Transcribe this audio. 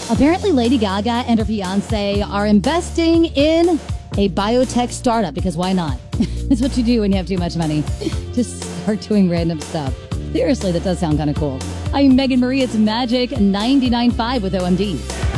Apparently, Lady Gaga and her fiance are investing in a biotech startup because why not? It's what you do when you have too much money. Just start doing random stuff. Seriously, that does sound kind of cool. I'm Megan Marie. It's Magic 99.5 with OMD.